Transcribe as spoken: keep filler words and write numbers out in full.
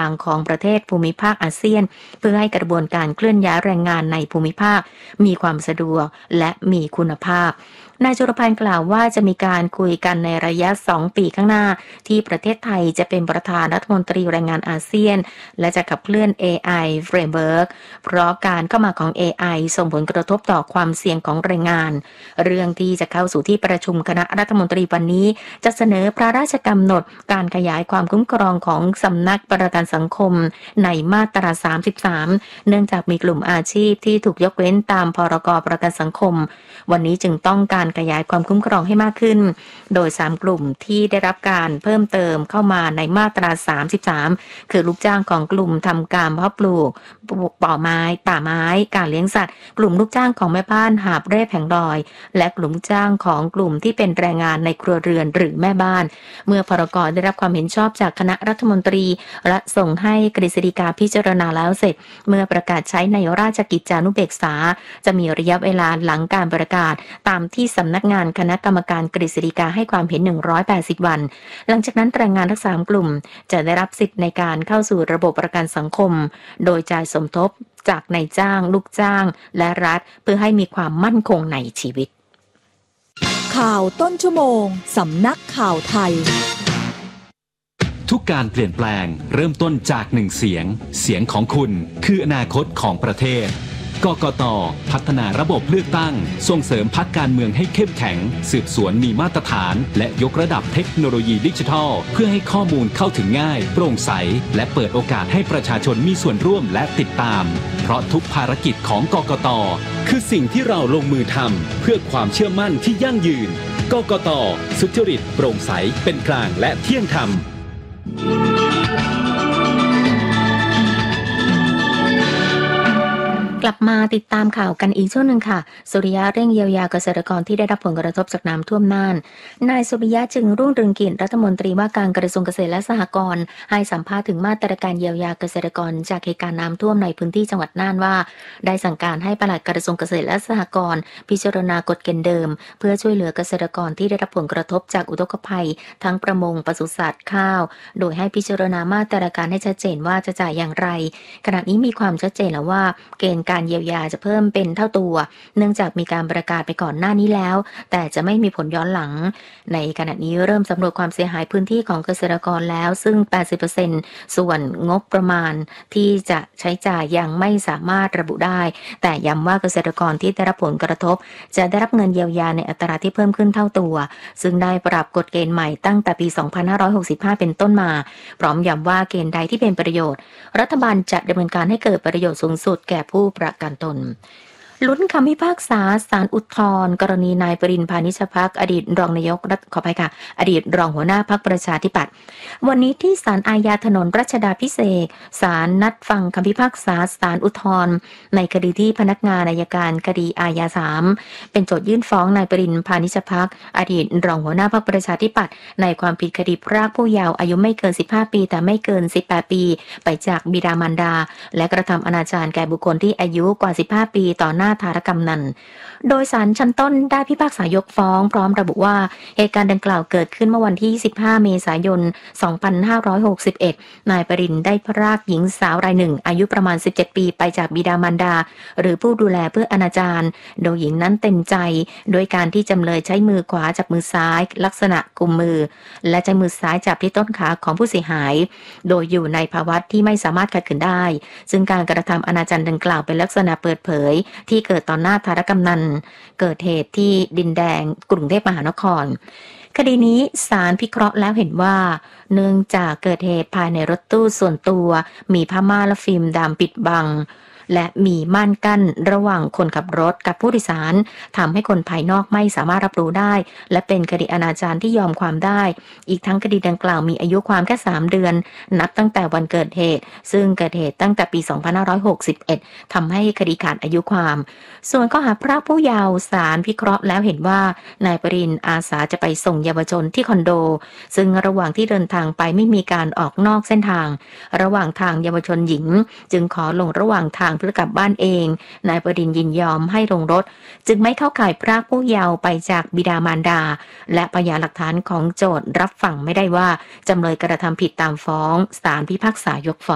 างของประเทศภูมิภาคอาเซียนเพื่อให้กระบวนการเคลื่อนย้ายแรงงานในภูมิภาคมีความสะดวกและมีคุณภาพนายจุลพันธ์กล่าวว่าจะมีการคุยกันในระยะสองปีข้างหน้าที่ประเทศไทยจะเป็นประธานรัฐมนตรีแรงงานอาเซียนและจะขับเคลื่อน เอ ไอ Framework เพราะการเข้ามาของ เอ ไอ ส่งผลกระทบต่อความเสี่ยงของแรงงานเรื่องที่จะเข้าสู่ที่ประชุมคณะรัฐมนตรีวันนี้จะเสนอพระราชกำหนดการขยายความคุ้มครองของสำนักประกันสังคมในมาตราสามสิบสามเนื่องจากมีกลุ่มอาชีพที่ถูกยกเว้นตามพรกประกันสังคมวันนี้จึงต้องการขยายความคุ้มครองให้มากขึ้นโดยสามกลุ่มที่ได้รับการเพิ่มเติมเข้ามาในมาตราสามสิบสามคือลูกจ้างของกลุ่มทำการเพาะปลูกปลูกป่าไม้ป่าไม้การเลี้ยงสัตว์กลุ่มลูกจ้างของแม่บ้านหาบเร่แผงลอยและกลุ่มจ้างของกลุ่มที่เป็นแรงงานในครัวเรือนหรือแม่บ้านเมื่อพรกได้รับความเห็นชอบจากคณะรัฐมนตรีและส่งให้กฤษฎีกาพิจารณาแล้วเสร็จเมื่อประกาศใช้ในราชกิจจานุเบกษาจะมีระยะเวลาหลังการประกาศตามที่สำนักงานคณะกรรมการกฤษฎีกาให้ความเห็นหนึ่งร้อยแปดสิบวันหลังจากนั้นแรงงานทั้งสามกลุ่มจะได้รับสิทธิ์ในการเข้าสู่ระบบประกันสังคมโดยจ่ายสมทบจากนายจ้างลูกจ้างและรัฐเพื่อให้มีความมั่นคงในชีวิตข่าวต้นชั่วโมงสำนักข่าวไทยทุกการเปลี่ยนแปลงเริ่มต้นจากหนึ่งเสียงเสียงของคุณคืออนาคตของประเทศกกต.พัฒนาระบบเลือกตั้งส่งเสริมพรรคการเมืองให้เข้มแข็งสืบสวนมีมาตรฐานและยกระดับเทคโนโลยีดิจิทัลเพื่อให้ข้อมูลเข้าถึงง่ายโปร่งใสและเปิดโอกาสให้ประชาชนมีส่วนร่วมและติดตามเพราะทุกภารกิจของกกต.คือสิ่งที่เราลงมือทำเพื่อความเชื่อมั่นที่ยั่งยืนกกต.สุจริตโปร่งใสเป็นกลางและเที่ยงธรรมกลับมาติดตามข่าวกันอีกช่วงหนึ่งค่ะสุริยะเร่งเยียวยาเกษตรกรที่ได้รับผลกระทบจากน้ำท่วมน่านนายสุริยะจึงรุ่งเรืองกิจรัฐมนตรีว่าการกระทรวงเกษตรและสหกรณ์ให้สัมภาษณ์ถึงมาตรการเยียวยาเกษตรกรจากเหตุการณ์น้ำท่วมในพื้นที่จังหวัดน่านว่าได้สั่งการให้ปลัดกระทรวงเกษตรและสหกรณ์พิจารณากฎเกณฑ์เดิมเพื่อช่วยเหลือเกษตรกรที่ได้รับผลกระทบจากอุทกภัยทั้งประมงปศุสัตว์ข้าวโดยให้พิจารณามาตรการให้ชัดเจนว่าจะจ่ายอย่างไรขณะนี้มีความชัดเจนแล้วว่าเกณฑ์การเยียวยาจะเพิ่มเป็นเท่าตัวเนื่องจากมีการประกาศไปก่อนหน้านี้แล้วแต่จะไม่มีผลย้อนหลังในขณะนี้เริ่มสำรวจความเสียหายพื้นที่ของเกษตรกรแล้วซึ่ง แปดสิบเปอร์เซ็นต์ ส่วนงบประมาณที่จะใช้จ่ายยังไม่สามารถระบุได้แต่ย้ำว่าเกษตรกรที่ได้รับผลกระทบจะได้รับเงินเยียวยาในอัตราที่เพิ่มขึ้นเท่าตัวซึ่งได้ปรับกฎเกณฑ์ใหม่ตั้งแต่ปี สองพันห้าร้อยหกสิบห้า เป็นต้นมาพร้อมย้ำว่าเกณฑ์ใดที่เป็นประโยชน์รัฐบาลจะดำเนินการให้เกิดประโยชน์สูงสุดแก่ผู้ประกันตนลุ้นคำพิพากษาศาลอุทธรณ์กรณีนายปริญพานิชภักอดีตรองนายกรัฐขออภัยค่ะอดีตรองหัวหน้าพรรคประชาธิปัตย์วันนี้ที่ศาลอาญาถนนรัชดาภิเษกศาลนัดฟังคำพิพากษาศาลอุทธรณ์ในคดีที่พนักงานอัยการคดีอาญาสามเป็นโจทยื่นฟ้องนายปริญพานิชภักอดีตรองหัวหน้าพรรคประชาธิปัตย์ในความผิดคดีพรากผู้เยาว์อายุไม่เกินสิบห้าปีแต่ไม่เกินสิบแปดปีไปจากบิดามารดาและกระทำอนาจารแก่บุคคลที่อายุกว่าสิบห้าปีต่อหน้าทารกรรมนั้นโดยศาลชั้นต้นได้พิพากษายกฟ้องพร้อมระบุว่าเหตุการณ์ดังกล่าวเกิดขึ้นเมื่อวันที่สิบห้าเมษายนสองพันห้าร้อยหกสิบเอ็ดนายปริญได้พรากหญิงสาวรายหนึ่งอายุประมาณสิบเจ็ดปีไปจากบิดามารดาหรือผู้ดูแลเพื่ออนาจารโดยหญิงนั้นเต็มใจโดยการที่จำเลยใช้มือขวาจับมือซ้ายลักษณะกุมมือและใช้มือซ้ายจับที่ต้นขาของผู้เสียหายโดยอยู่ในภาวะที่ไม่สามารถขัดขืนได้ซึ่งการกระทำอนาจารดังกล่าวเป็นลักษณะเปิดเผยที่เกิดต่อหน้าทารกำนันเกิดเหตุที่ดินแดงกรุงเทพมหานครคดีนี้ศาลพิเคราะห์แล้วเห็นว่าเนื่องจากเกิดเหตุภายในรถตู้ส่วนตัวมีผ้าม่านและฟิล์มดำปิดบังและมีม่านกั้นระหว่างคนขับรถกับผู้โดยสารทำให้คนภายนอกไม่สามารถรับรู้ได้และเป็นคดีอนาจารที่ยอมความได้อีกทั้งคดีดังกล่าวมีอายุความแค่สามเดือนนับตั้งแต่วันเกิดเหตุซึ่งเกิดเหตุตั้งแต่ปีสองพันห้าร้อยหกสิบเอ็ดทำให้คดีขาดอายุความส่วนข้อหาพรากผู้เยาว์ศาลพิเคราะห์แล้วเห็นว่านายปริญอาสาจะไปส่งเยาวชนที่คอนโดซึ่งระหว่างที่เดินทางไปไม่มีการออกนอกเส้นทางระหว่างทางเยาวชนหญิงจึงขอลงระหว่างทางเพื่อกลับบ้านเองนายปริญยินยอมให้ลงรถจึงไม่เข้าข่ายพรากผู้เยาว์ไปจากบิดามารดาและพยานหลักฐานของโจทก์รับฟังไม่ได้ว่าจำเลยกระทำผิดตามฟ้องศาลพิพากษายกฟ้อง